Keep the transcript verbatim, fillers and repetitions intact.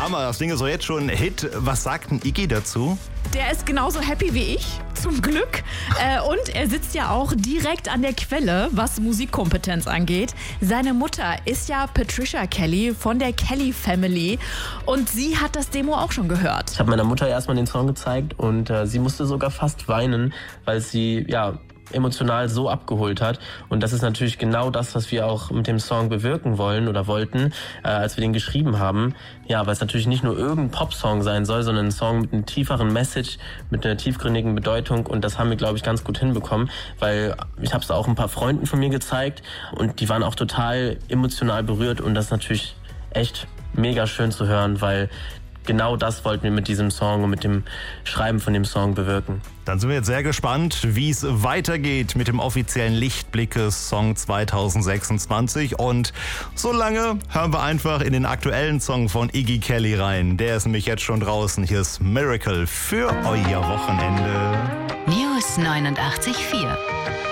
Hammer, das Ding ist so jetzt schon ein Hit. Was sagt ein Iggy dazu? Der ist genauso happy wie ich, zum Glück. Äh, und er sitzt ja auch direkt an der Quelle, was Musikkompetenz angeht. Seine Mutter ist ja Patricia Kelly von der Kelly Family. Und sie hat das Demo auch schon gehört. Ich habe meiner Mutter erstmal den Song gezeigt und äh, sie musste sogar fast weinen, weil sie, ja, emotional so abgeholt hat. Und das ist natürlich genau das, was wir auch mit dem Song bewirken wollen oder wollten, äh, als wir den geschrieben haben. Ja, weil es natürlich nicht nur irgendein Popsong sein soll, sondern ein Song mit einem tieferen Message, mit einer tiefgründigen Bedeutung. Und das haben wir, glaube ich, ganz gut hinbekommen, weil ich habe es auch ein paar Freunden von mir gezeigt und die waren auch total emotional berührt. Und das ist natürlich echt mega schön zu hören, weil genau das wollten wir mit diesem Song und mit dem Schreiben von dem Song bewirken. Dann sind wir jetzt sehr gespannt, wie es weitergeht mit dem offiziellen Lichtblicke-Song zwanzig sechsundzwanzig. Und solange hören wir einfach in den aktuellen Song von Iggy Kelly rein. Der ist nämlich jetzt schon draußen. Hier ist Miracle für euer Wochenende. News neunundachtzig Komma vier